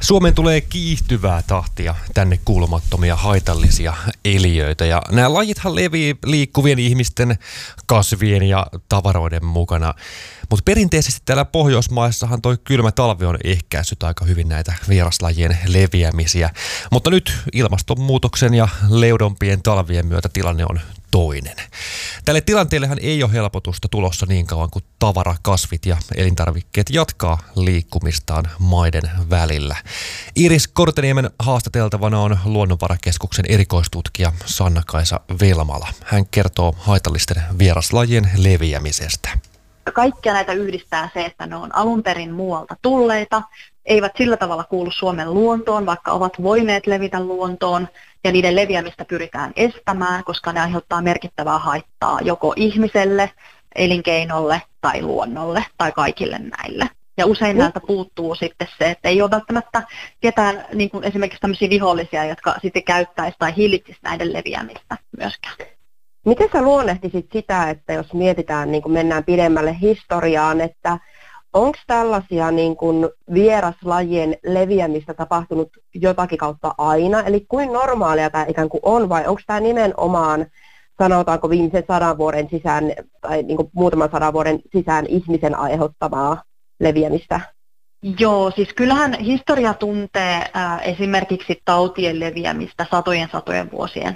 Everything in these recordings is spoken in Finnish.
Suomeen tulee kiihtyvää tahtia tänne kuulumattomia haitallisia eliöitä ja nämä lajithan levii liikkuvien ihmisten, kasvien ja tavaroiden mukana. Mutta perinteisesti täällä Pohjoismaissahan toi kylmä talvi on ehkäissyt aika hyvin näitä vieraslajien leviämisiä. Mutta nyt ilmastonmuutoksen ja leudompien talvien myötä tilanne on toinen. Tälle tilanteellehan ei ole helpotusta tulossa niin kauan kuin tavara, kasvit ja elintarvikkeet jatkaa liikkumistaan maiden välillä. Iiris Korteniemen haastateltavana on Luonnonvarakeskuksen erikoistutkija Sanna-Kaisa Velmala. Hän kertoo haitallisten vieraslajien leviämisestä. Kaikkia näitä yhdistää se, että ne on alun perin muualta tulleita, eivät sillä tavalla kuulu Suomen luontoon, vaikka ovat voineet levitä luontoon, ja niiden leviämistä pyritään estämään, koska ne aiheuttaa merkittävää haittaa joko ihmiselle, elinkeinolle tai luonnolle tai kaikille näille. Ja usein näiltä puuttuu sitten se, että ei ole välttämättä ketään niin kuin esimerkiksi tämmöisiä vihollisia, jotka sitten käyttäisi tai hillitsisi näiden leviämistä myöskään. Miten sä luonnehtisit sitä, että jos mietitään, niin kuin mennään pidemmälle historiaan, että onko tällaisia niin kuin vieraslajien leviämistä tapahtunut jotakin kautta aina? Eli kuin normaalia tämä ikään kuin on, vai onko tämä nimenomaan, sanotaanko viimeisen 100 vuoden sisään tai niin kuin muutaman 100 vuoden sisään ihmisen aiheuttamaa leviämistä? Joo, siis kyllähän historia tuntee esimerkiksi tautien leviämistä satojen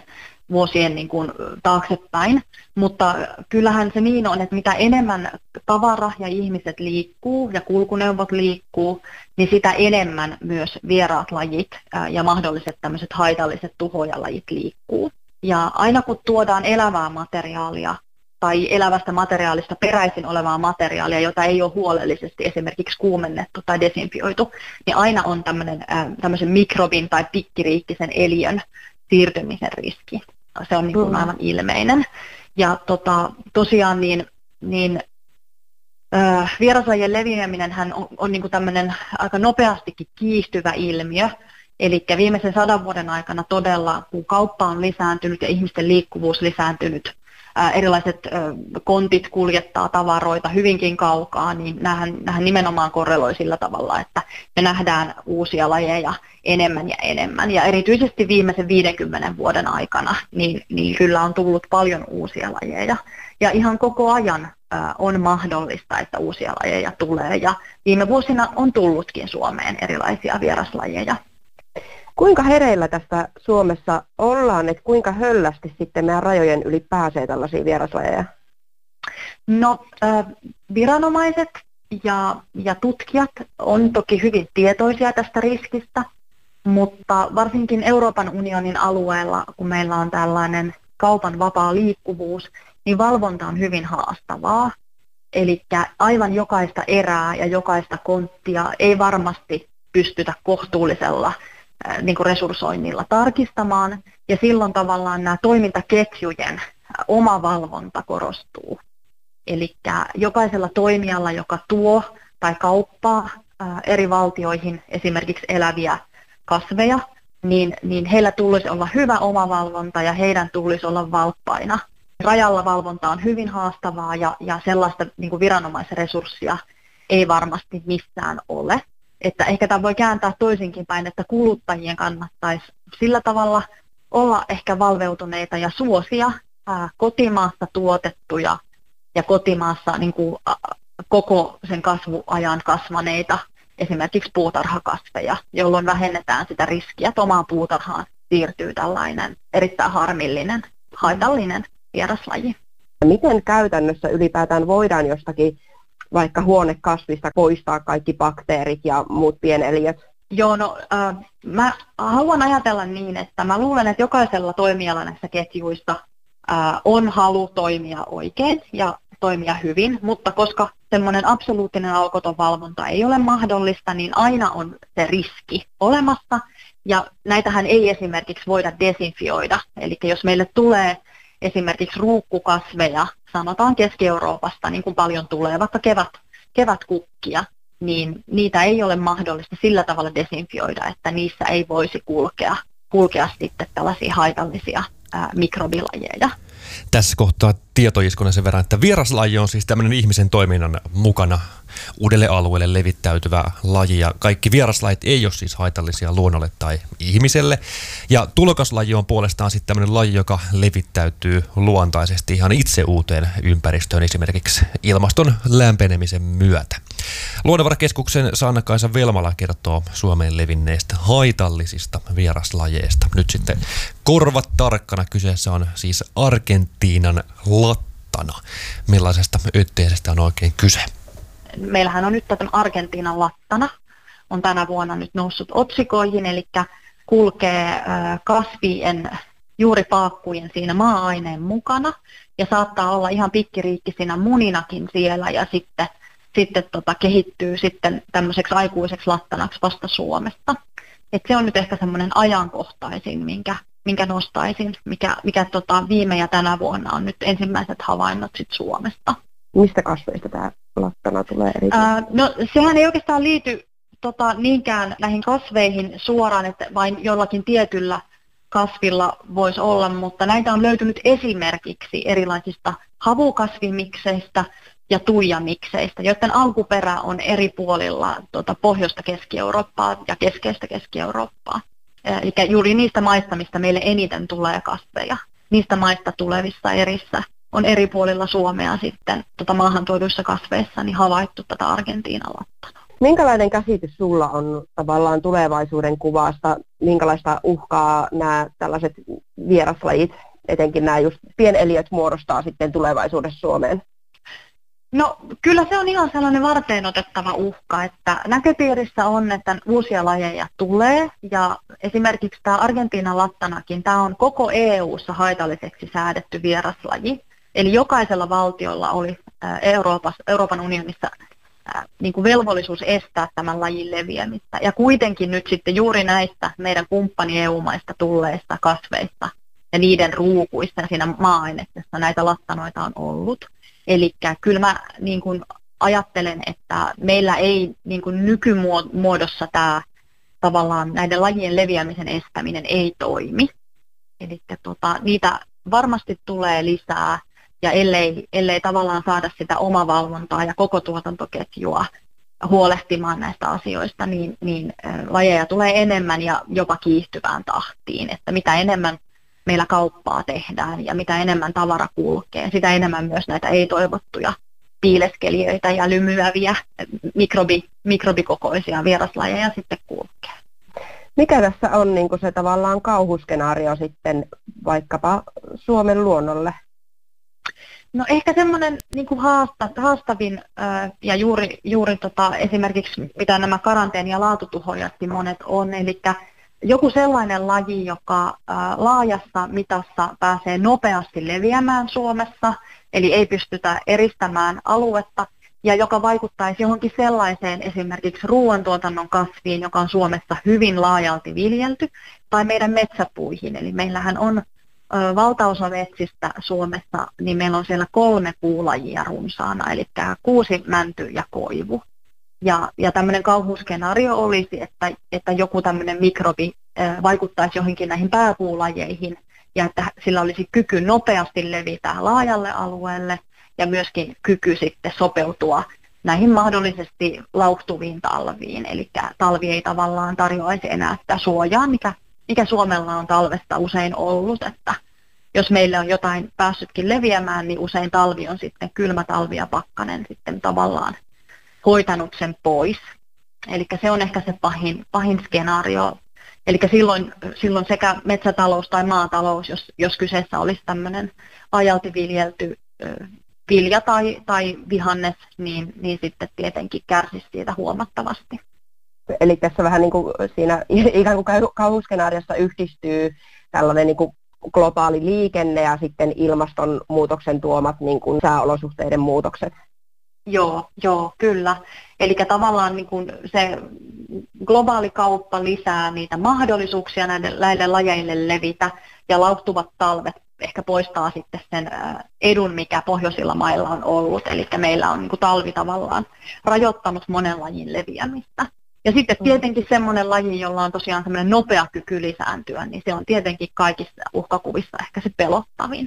vuosien niin kuin taaksepäin, mutta kyllähän se niin on, että mitä enemmän tavara ja ihmiset liikkuu ja kulkuneuvot liikkuu, niin sitä enemmän myös vieraat lajit ja mahdolliset tämmöiset haitalliset tuhoajalajit liikkuu. Ja aina kun tuodaan elävää materiaalia tai elävästä materiaalista peräisin olevaa materiaalia, jota ei ole huolellisesti esimerkiksi kuumennettu tai desinfioitu, niin aina on tämmöisen mikrobin tai pikkiriikkisen eliön siirtymisen riski. Se on niin kuin aivan ilmeinen. Ja tosiaan vieraslajien leviäminenhän on niin kuin tämmöinen aika nopeastikin kiihtyvä ilmiö. Eli viimeisen 100 vuoden aikana todella, kun kauppa on lisääntynyt ja ihmisten liikkuvuus lisääntynyt, erilaiset kontit kuljettaa tavaroita hyvinkin kaukaa, niin nämähän nimenomaan korreloi sillä tavalla, että me nähdään uusia lajeja enemmän ja enemmän. Ja erityisesti viimeisen 50 vuoden aikana, niin kyllä on tullut paljon uusia lajeja. Ja ihan koko ajan on mahdollista, että uusia lajeja tulee. Ja viime vuosina on tullutkin Suomeen erilaisia vieraslajeja. Kuinka hereillä tästä Suomessa ollaan, että kuinka höllästi sitten meidän rajojen yli pääsee tällaisia vieraslajeja? No, viranomaiset ja tutkijat on toki hyvin tietoisia tästä riskistä, mutta varsinkin Euroopan unionin alueella, kun meillä on tällainen kaupan vapaa liikkuvuus, niin valvonta on hyvin haastavaa. Eli aivan jokaista erää ja jokaista konttia ei varmasti pystytä kohtuullisella niin kuin resurssoinnilla tarkistamaan, ja silloin tavallaan nämä toimintaketjujen oma valvonta korostuu. Eli jokaisella toimijalla, joka tuo tai kauppaa eri valtioihin esimerkiksi eläviä kasveja, niin heillä tulisi olla hyvä omavalvonta ja heidän tulisi olla valppaina. Rajalla valvonta on hyvin haastavaa ja sellaista niin kuin viranomaisresurssia ei varmasti missään ole. Että ehkä tämä voi kääntää toisinkin päin, että kuluttajien kannattaisi sillä tavalla olla ehkä valveutuneita ja suosia kotimaassa tuotettuja ja kotimaassa niin kuin, koko sen kasvuajan kasvaneita esimerkiksi puutarhakasveja, jolloin vähennetään sitä riskiä, että omaan puutarhaan siirtyy tällainen erittäin harmillinen, haitallinen vieraslaji. Miten käytännössä ylipäätään voidaan jostakin vaikka huonekasvista poistaa kaikki bakteerit ja muut pieneliöt? Joo, no mä haluan ajatella niin, että mä luulen, että jokaisella toimijalla näissä ketjuissa on halu toimia oikein ja toimia hyvin, mutta koska semmoinen absoluuttinen aukoton valvonta ei ole mahdollista, niin aina on se riski olemassa, ja näitähän ei esimerkiksi voida desinfioida. Eli jos meille tulee esimerkiksi ruukkukasveja, sanotaan Keski-Euroopasta, niin kuin paljon tulee, vaikka kevätkukkia, niin niitä ei ole mahdollista sillä tavalla desinfioida, että niissä ei voisi kulkea sitten tällaisia haitallisia mikrobilajeja. Tässä kohtaa tietoiskuna sen verran, että vieraslaji on siis tämmöinen ihmisen toiminnan mukana uudelle alueelle levittäytyvä laji, ja kaikki vieraslajit ei ole siis haitallisia luonnolle tai ihmiselle. Ja tulokaslaji on puolestaan sitten tämmöinen laji, joka levittäytyy luontaisesti ihan itse uuteen ympäristöön, esimerkiksi ilmaston lämpenemisen myötä. Luonnonvarakeskuksen Sanna-Kaisa Velmala kertoo Suomeen levinneistä haitallisista vieraslajeista. Nyt sitten korvat tarkkana, kyseessä on siis Argentiinan lattana. Millaisesta ötteisestä on oikein kyse? Meillähän on nyt tämän Argentiinan lattana, on tänä vuonna nyt noussut otsikoihin, eli kulkee kasvien juuripaakkujen siinä maa-aineen mukana ja saattaa olla ihan pikkiriikkisinä muninakin siellä ja sitten kehittyy sitten tämmöiseksi aikuiseksi lattanaksi vasta Suomesta. Et se on nyt ehkä semmoinen ajankohtaisin, minkä nostaisin, mikä viime ja tänä vuonna on nyt ensimmäiset havainnot sit Suomesta. Mistä kasveista tämä lattana tulee erityisesti? No sehän ei oikeastaan liity niinkään näihin kasveihin suoraan, että vain jollakin tietyllä kasvilla voisi olla, mutta näitä on löytynyt esimerkiksi erilaisista havukasvimikseistä ja tuijamikseistä, joiden alkuperä on eri puolilla pohjoista Keski-Eurooppaa ja keskeistä Keski-Eurooppaa. Eli juuri niistä maista, mistä meille eniten tulee kasveja, niistä maista tulevissa erissä on eri puolilla Suomea sitten maahan tuoduissa kasveissa niin havaittu tätä Argentiinan lattanaa. Minkälainen käsitys sulla on tavallaan tulevaisuuden kuvasta? Minkälaista uhkaa nämä tällaiset vieraslajit, etenkin nämä just pieneliöt, muodostaa sitten tulevaisuudessa Suomeen? No kyllä se on ihan sellainen varteenotettava uhka, että näköpiirissä on, että uusia lajeja tulee ja esimerkiksi tämä Argentiinan lattanakin, tämä on koko EU:ssa haitalliseksi säädetty vieraslaji. Eli jokaisella valtiolla oli Euroopan unionissa niin kuin velvollisuus estää tämän lajin leviämistä. Ja kuitenkin nyt sitten juuri näistä meidän kumppani EU-maista tulleista kasveista ja niiden ruukuista siinä maa-aineksessa näitä lattanoita on ollut. Eli kyllä mä niin kuin ajattelen, että meillä ei niin kuin nykymuodossa tämä tavallaan näiden lajien leviämisen estäminen ei toimi. Eli niitä varmasti tulee lisää. Ja ellei tavallaan saada sitä omavalvontaa ja koko tuotantoketjua huolehtimaan näistä asioista, niin lajeja tulee enemmän ja jopa kiihtyvään tahtiin. Että mitä enemmän meillä kauppaa tehdään ja mitä enemmän tavara kulkee, sitä enemmän myös näitä ei-toivottuja piileskelijöitä ja lymyäviä mikrobikokoisia vieraslajeja sitten kulkee. Mikä tässä on niin kuin se tavallaan kauhuskenaario sitten vaikkapa Suomen luonnolle? No ehkä semmoinen niin kuin haastavin ja juuri esimerkiksi mitä nämä karanteeni- ja laatutuhojatkin monet on, eli joku sellainen laji, joka laajassa mitassa pääsee nopeasti leviämään Suomessa, eli ei pystytä eristämään aluetta, ja joka vaikuttaisi johonkin sellaiseen esimerkiksi ruoantuotannon kasviin, joka on Suomessa hyvin laajalti viljelty, tai meidän metsäpuihin, eli meillähän on valtaosa metsistä Suomessa, niin meillä on siellä 3 puulajia runsaana, eli kuusi, mänty ja koivu. Ja tämmöinen kauhuskenaario olisi, että joku tämmöinen mikrobi vaikuttaisi johonkin näihin pääpuulajeihin, ja että sillä olisi kyky nopeasti levitä laajalle alueelle, ja myöskin kyky sitten sopeutua näihin mahdollisesti lauhtuviin talviin. Eli talvi ei tavallaan tarjoaisi enää sitä suojaa, mikä Suomella on talvesta usein ollut, että jos meille on jotain päässytkin leviämään, niin usein talvi on sitten kylmä talvi ja pakkanen sitten tavallaan hoitanut sen pois. Eli se on ehkä se pahin skenaario. Eli silloin sekä metsätalous tai maatalous, jos kyseessä olisi tämmöinen ajalti viljelty vilja tai vihannes, niin sitten tietenkin kärsisi siitä huomattavasti. Eli tässä vähän niin kuin siinä ikään kuin kauhuskenaariossa yhdistyy tällainen niin kuin globaali liikenne ja sitten ilmastonmuutoksen tuomat niin kuin sääolosuhteiden muutokset. Joo, kyllä. Eli tavallaan niin kuin se globaali kauppa lisää niitä mahdollisuuksia näille lajeille levitä ja lauhtuvat talvet ehkä poistaa sitten sen edun, mikä pohjoisilla mailla on ollut. Eli meillä on niin kuin talvi tavallaan rajoittanut monen lajin leviämistä. Ja sitten tietenkin semmoinen laji, jolla on tosiaan semmoinen nopea kyky lisääntyä, niin se on tietenkin kaikissa uhkakuvissa ehkä se pelottavin.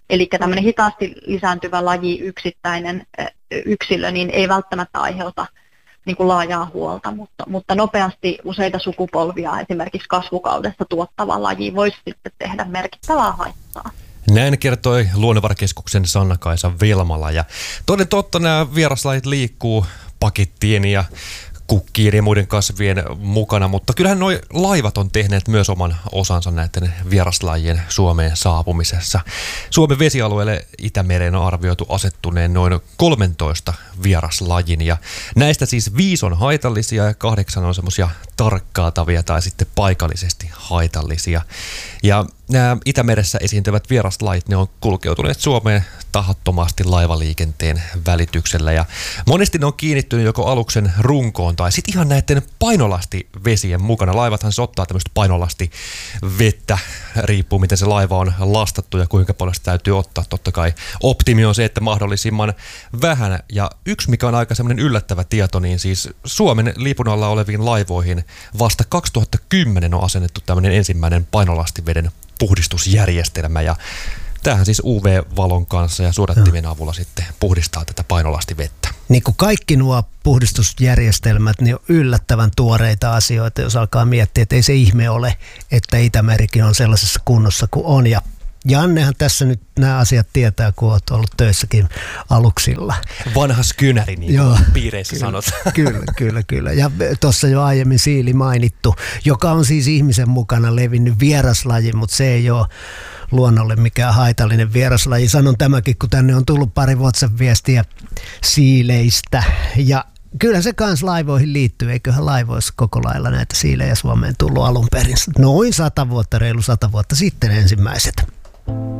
Eli tämmöinen hitaasti lisääntyvä laji, yksittäinen yksilö, niin ei välttämättä aiheuta niin kuin laajaa huolta, mutta nopeasti useita sukupolvia esimerkiksi kasvukaudessa tuottava laji voisi sitten tehdä merkittävää haittaa. Näin kertoi Luonnonvarakeskuksen Sanna-Kaisa Velmala. Ja toden totta nämä vieraslajit liikkuu pakettien ja kukkien ja muiden kasvien mukana, mutta kyllähän nuo laivat on tehneet myös oman osansa näiden vieraslajien Suomeen saapumisessa. Suomen vesialueelle Itämereen on arvioitu asettuneen noin 13 vieraslajin, ja näistä siis 5 on haitallisia ja 8 on semmoisia tarkkaatavia tai sitten paikallisesti haitallisia. Ja nämä Itämeressä esiintyvät vieraslajit, ne on kulkeutuneet Suomeen tahattomasti laivaliikenteen välityksellä, ja monesti ne on kiinnittynyt joko aluksen runkoon tai sitten ihan näiden painolastivesien mukana. Laivathan se ottaa tämmöistä painolastivettä, riippuu miten se laiva on lastattu ja kuinka paljon sitä täytyy ottaa. Totta kai optimi on se, että mahdollisimman vähän. Ja yksi, mikä on aika semmoinen yllättävä tieto, niin siis Suomen lipun alla oleviin laivoihin vasta 2010 on asennettu tämmöinen ensimmäinen painolastiveden puhdistusjärjestelmä, ja tämähän siis UV-valon kanssa ja suodattimien avulla sitten puhdistaa tätä painolastivettä. Niin kuin kaikki nuo puhdistusjärjestelmät, niin on yllättävän tuoreita asioita, jos alkaa miettiä, että ei se ihme ole, että Itämerikin on sellaisessa kunnossa kuin on. Ja Jannehan tässä nyt nämä asiat tietää, kun olet ollut töissäkin aluksilla. Vanha skynäri, niin piireissä sanot. Kyllä. Ja tuossa jo aiemmin siili mainittu, joka on siis ihmisen mukana levinnyt vieraslaji, mutta se ei ole luonnolle mikään haitallinen vieraslaji. Sanon tämäkin, kun tänne on tullut pari WhatsApp-viestiä siileistä. Ja kyllä se kans laivoihin liittyy. Eiköhän laivoissa koko lailla näitä siilejä Suomeen tullut alun perin. Noin 100 vuotta, reilu 100 vuotta sitten ensimmäiset.